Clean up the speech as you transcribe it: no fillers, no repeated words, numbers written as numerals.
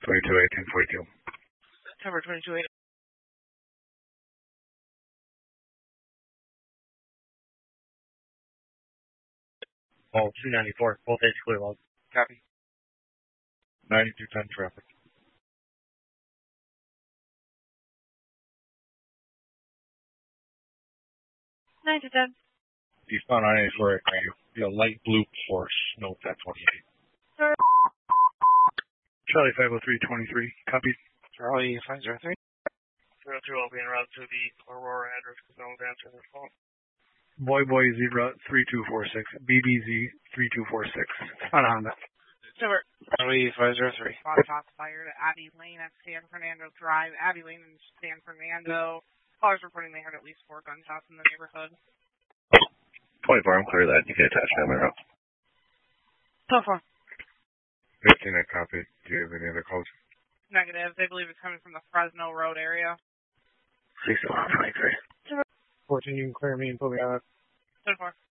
22-8-10-42. September 22-8. Oh, 294. Both days clear log. Copy. 92-10 traffic. 9-10. Eastbound I-84 at Grandview. Be a light blue Porsche. Note that 28. Sir. Charlie 503-23. Copy. Charlie 503. 02 will be en route to the Aurora address because no one's answering their phone. Boy Zebra 3246. BBZ 3246. On Honda. Sir. Charlie 503. Bought shots fired at Abbey Lane at San Fernando Drive. Abbey Lane in San Fernando. Callers reporting they heard at least 4 gunshots in the neighborhood. 24, I'm clear that. You can attach that my route. So far. 15, I copy. Do you have any other calls? Negative. They believe it's coming from the Fresno Road area. 6-23. 14, you can clear me and put me on it. So far.